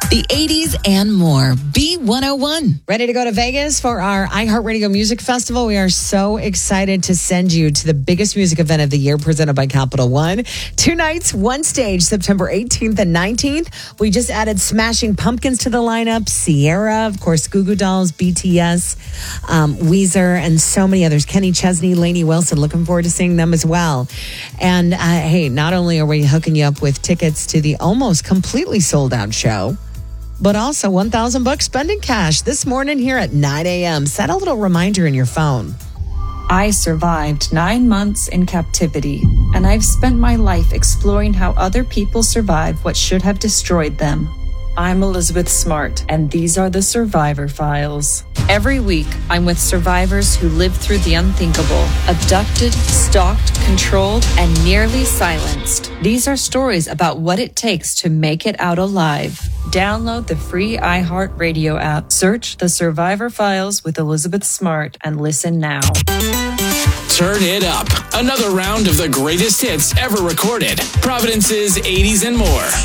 The 80s and more. B101. Ready to go to Vegas for our iHeartRadio Music Festival? We are so excited to send you to the biggest music event of the year presented by Capital One. 2 nights, 1 stage, September 18th and 19th. We just added Smashing Pumpkins to the lineup, Sierra, of course, Goo Goo Dolls, BTS, Weezer, and so many others. Kenny Chesney, Lainey Wilson. Looking forward to seeing them as well. And hey, not only are we hooking you up with tickets to the almost completely sold out show, but also $1,000 spending cash this morning here at 9 a.m. Set a little reminder in your phone. I survived 9 months in captivity, and I've spent my life exploring how other people survive what should have destroyed them. I'm Elizabeth Smart, and these are the Survivor Files. Every week, I'm with survivors who lived through the unthinkable, abducted, stalked, controlled, and nearly silenced. These are stories about what it takes to make it out alive. Download the free iHeartRadio app, search The Survivor Files with Elizabeth Smart, and listen now. Turn it up. Another round of the greatest hits ever recorded. Providence's 80s and more.